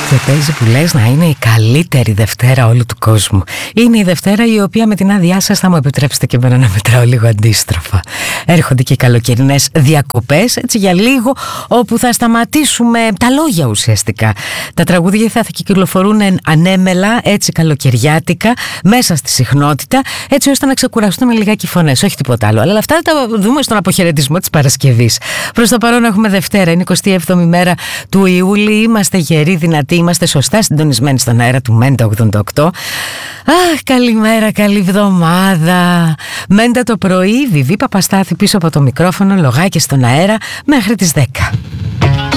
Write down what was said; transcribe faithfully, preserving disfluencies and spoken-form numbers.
Και παίζει που λες να είναι η καλύτερη Δευτέρα όλου του κόσμου. Είναι η Δευτέρα η οποία με την άδειά σας θα μου επιτρέψετε και εμένα να μετράω λίγο αντίστροφα. Έρχονται και οι καλοκαιρινές διακοπές, έτσι για λίγο, όπου θα σταματήσουμε τα λόγια ουσιαστικά. Τα τραγούδια θα κυκλοφορούν ανέμελα, έτσι καλοκαιριάτικα, μέσα στη συχνότητα, έτσι ώστε να ξεκουραστούμε λιγάκι οι φωνές, όχι τίποτα άλλο. Αλλά αυτά θα τα δούμε στον αποχαιρετισμό της Παρασκευής. Προς το παρόν έχουμε Δευτέρα, είναι εικοστή έβδομη μέρα του Ιούλη, είμαστε γεροί, δυνατοί, είμαστε σωστά συντονισμένοι στον αέρα του Μέντα ογδόντα οκτώ. Αχ, καλημέρα, καλή εβδομάδα. Μέντα το πρωί, Βιβί Παπαστάθη πίσω από το μικρόφωνο, λογάκι στον αέρα μέχρι τις δέκα.